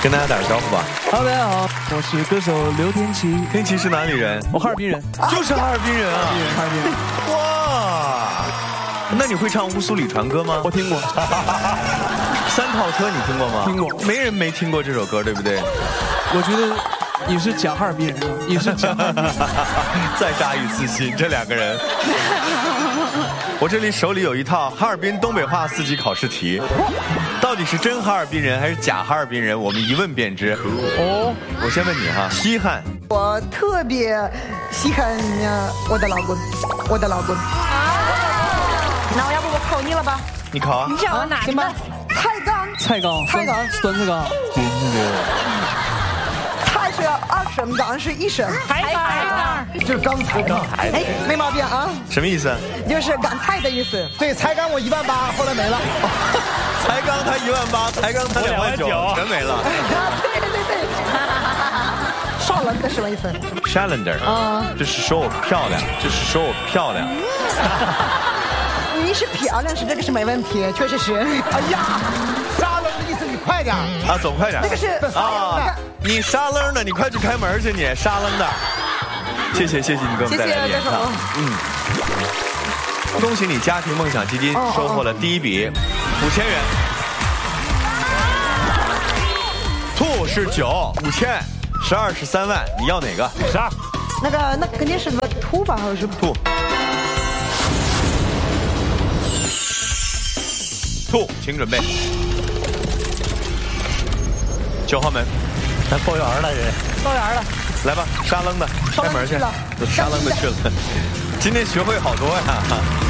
跟大家打个招呼吧。 Hello， 大家好，我是歌手刘天琪。 天琪是哪里人？ 我哈尔滨人， 就是哈尔滨人啊！ 哈尔滨人。 哇，那你会唱《乌苏里船歌》吗？ 我听过。 三套车你听过吗？ 听过。 没人没听过这首歌，对不对？ 我觉得你是假哈尔滨人，你是假哈尔滨人。 再扎一次心，这两个人。我这里手里有一套哈尔滨东北话4级考试题，到底是真哈尔滨人还是假哈尔滨人？我们一问便知。哦，我先问你哈，稀罕。 我特别稀罕我的老公，我的老公。 那要不我考你了吧？ 你考啊？ 你想要哪个？ 菜缸。 菜缸。 菜缸。 酸菜缸。 菜是2升，缸是1升。 菜缸。 就是刚才缸。哎，没毛病啊。 什么意思？ 就是干菜的意思。 对，菜缸我18000，后来没了。 才缸他18000，才缸他29000，全没了。 对。少了的什么意思 ？Challenger 啊，就是说我漂亮，就是说我漂亮。 你是漂亮是这个是没问题，确实是。 哎呀，沙楞的意思，你快点啊，走快点。 那个是啊， 你沙楞的，你快去开门去，你沙楞的。谢谢你给我们带来的演唱。恭喜你，家庭梦想基金收获了第一笔5000元。兔是9，5000。12是3万，你要哪个？12。 那肯定是个兔吧，还是兔？兔，请准备。9号门， 咱包圆了人。 包圆了。 来吧，沙楞的，开门去。沙楞的去了。今天学会好多呀。